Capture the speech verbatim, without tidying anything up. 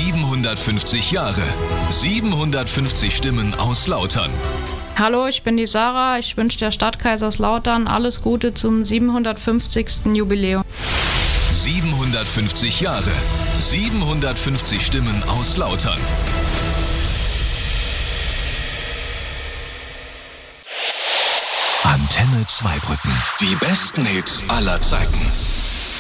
siebenhundertfünfzig Jahre, siebenhundertfünfzig Stimmen aus Lautern. Hallo, ich bin die Sarah. Ich wünsche der Stadt Kaiserslautern alles Gute zum siebenhundertfünfzigsten Jubiläum. siebenhundertfünfzig Jahre, siebenhundertfünfzig Stimmen aus Lautern. Antenne Zweibrücken. Die besten Hits aller Zeiten.